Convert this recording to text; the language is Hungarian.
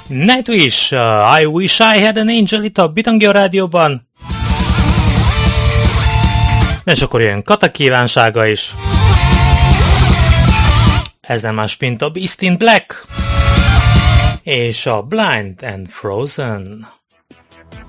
Nightwish, I Wish I Had an Angel itt a Bitangio Rádióban. És akkor jön Kata kívánsága is. Ez nem más, mint a Beast in Black és a Blind and Frozen.